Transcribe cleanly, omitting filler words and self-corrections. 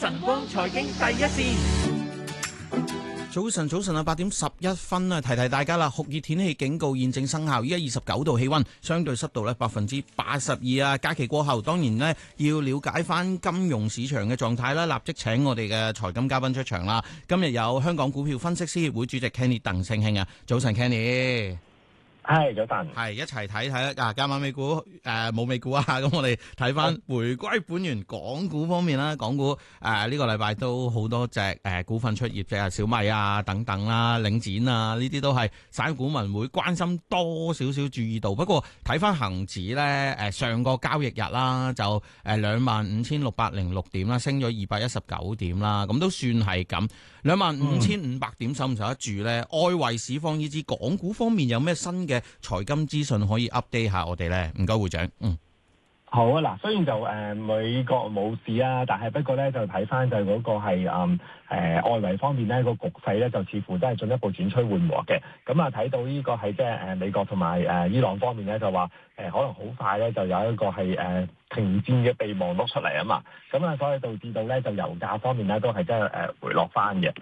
晨光財經第一線。 早晨啊，8:11啊，提大家啦，酷熱天氣警告現正生效，依家29度氣溫，相對濕度咧82%啊。假期過後，當然咧要了解翻金融市場嘅狀態啦，立即請我哋嘅財金嘉賓出場啦。今日有香港股票分析師協會主席 Kenny 鄧慶興啊，早晨 Kenny。 係早晨， 係一齊睇睇啊！今晚美股冇美股啊，咁我哋睇翻回歸本源港股方面啦。港股呢個禮拜都好多隻股份出業績啊，小米啊等等啦，領展啊呢啲都係散股民會關心多少少注意到。不過睇翻恒指咧，上個交易日啦就25,606點啦，升咗219點啦，咁都算係咁。25,500點守唔守得住咧？外圍市況以至港股方面有咩新嘅財金資訊可以 update 下我哋咧？唔該，會長。 好啊！嗱，雖然就美國冇事啊，但係不過咧就睇翻就嗰個係外圍方面咧個局勢咧就似乎都係進一步轉趨緩和嘅。咁啊睇到呢個係即係美國同埋伊朗方面咧就話可能好快咧就有一個係停戰嘅備忘錄出嚟啊嘛。咁啊所以導致到咧就油價方面咧都係真係回落翻嘅。